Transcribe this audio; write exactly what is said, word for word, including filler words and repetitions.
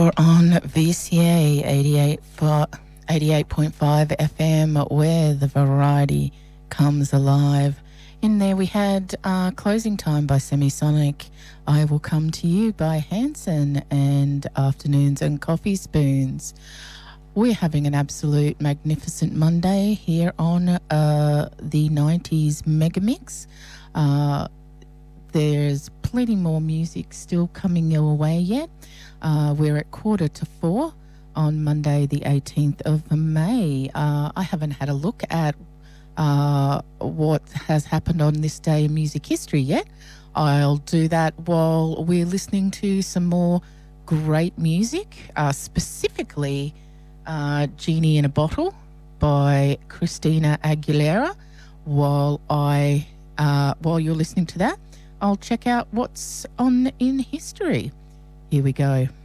We're on V C A eighty-eight point five F M, where the variety comes alive. In there we had uh, Closing Time by Semisonic, I Will Come to You by Hanson, and Afternoons and Coffee Spoons. We're having an absolute magnificent Monday here on uh, the nineties Megamix. Uh, there's plenty more music still coming your way yet. Uh, we're at quarter to four on Monday, the eighteenth of May. Uh, I haven't had a look at uh, what has happened on this day in music history yet. I'll do that while we're listening to some more great music, uh, specifically uh, Genie in a Bottle by Christina Aguilera. While I, uh, while you're listening to that, I'll check out what's on in history. Here we go.